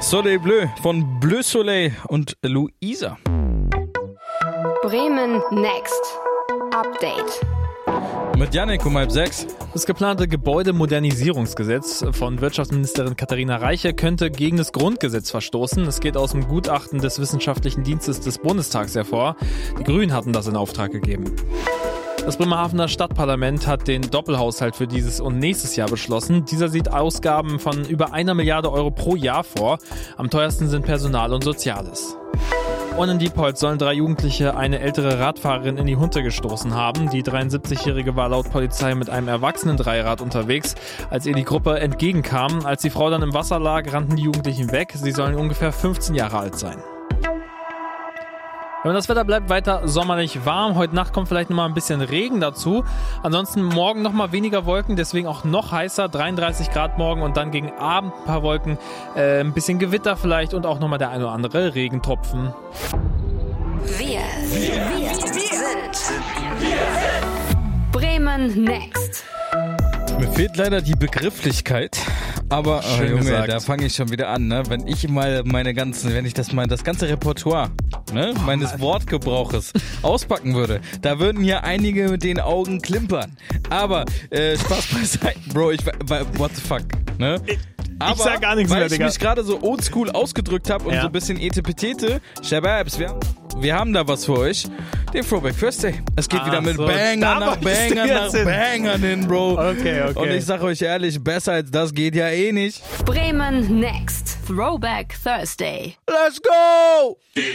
Soleil Bleu von Bleu Soleil und Luisa. Bremen Next. Update. Mit Jannik um 5:30. Das geplante Gebäudemodernisierungsgesetz von Wirtschaftsministerin Katharina Reiche könnte gegen das Grundgesetz verstoßen. Es geht aus dem Gutachten des Wissenschaftlichen Dienstes des Bundestags hervor. Die Grünen hatten das in Auftrag gegeben. Das Bremerhavener Stadtparlament hat den Doppelhaushalt für dieses und nächstes Jahr beschlossen. Dieser sieht Ausgaben von über 1 Milliarde Euro pro Jahr vor. Am teuersten sind Personal und Soziales. Und in Diepholz sollen 3 Jugendliche eine ältere Radfahrerin in die Hunte gestoßen haben. Die 73-Jährige war laut Polizei mit einem erwachsenen Dreirad unterwegs, als ihr die Gruppe entgegenkam. Als die Frau dann im Wasser lag, rannten die Jugendlichen weg. Sie sollen ungefähr 15 Jahre alt sein. Und das Wetter bleibt weiter sommerlich warm. Heute Nacht kommt vielleicht nochmal ein bisschen Regen dazu. Ansonsten morgen nochmal weniger Wolken, deswegen auch noch heißer. 33 Grad morgen und dann gegen Abend ein paar Wolken. Ein bisschen Gewitter vielleicht und auch nochmal der ein oder andere Regentropfen. Wir sind Bremen Next. Mir fehlt leider die Begrifflichkeit, aber Schön Junge, gesagt. da fange ich schon wieder an, ne? Wenn ich mal das ganze Repertoire, ne, meines Wortgebrauches auspacken würde, da würden hier einige mit den Augen klimpern. Aber Spaß beiseite, Bro, what the fuck, ne? Aber, ich sag gar nichts weil mehr, ich Digga. mich gerade so oldschool ausgedrückt habe und so ein bisschen Etepetete, Shababs, wir haben da was für euch. Den Throwback Thursday. Es geht wieder mit so, Banger da nach wolltest du Banger nach jetzt hin. Banger hin, Bro. Okay. Und ich sag euch ehrlich, besser als das geht ja eh nicht. Bremen Next. Throwback Thursday. Let's go!